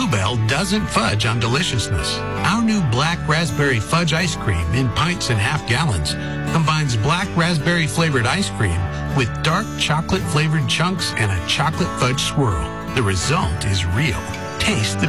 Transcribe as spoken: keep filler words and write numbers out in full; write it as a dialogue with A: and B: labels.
A: Blue Bell doesn't fudge on deliciousness. Our new black raspberry fudge ice cream in pints and half gallons combines black raspberry flavored ice cream with dark chocolate flavored chunks and a chocolate fudge swirl. The result is real. Taste the